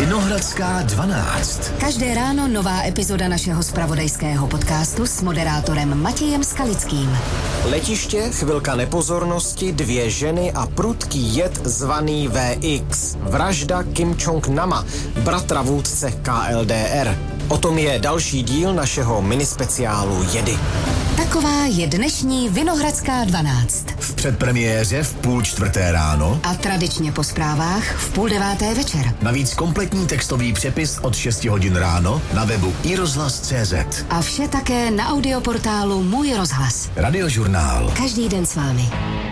Vinohradská 12. Každé ráno nová epizoda našeho zpravodajského podcastu s moderátorem Matějem Skalickým. Letiště, chvilka nepozornosti, 2 ženy a prudký jed zvaný VX. Vražda Kim Jong-nama, bratra vůdce KLDR. O tom je další díl našeho minispeciálu Jedy. Taková je dnešní Vinohradská 12. V předpremiéře v 3:30 ráno A tradičně po zprávách v 8:30 večer. navíc kompletní textový přepis od 6 hodin ráno na webu iRozhlas.cz. A vše také na audioportálu Můj rozhlas. Radiožurnál. Každý den s vámi.